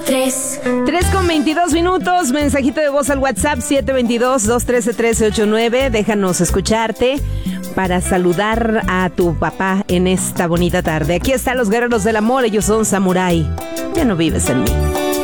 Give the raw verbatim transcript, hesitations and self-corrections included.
tres. tres con veintidós minutos, mensajito de voz al WhatsApp siete dos dos, dos uno tres, uno tres ocho nueve. Déjanos escucharte para saludar a tu papá en esta bonita tarde. Aquí están los guerreros del amor, ellos son Samurai. Ya no vives en mí.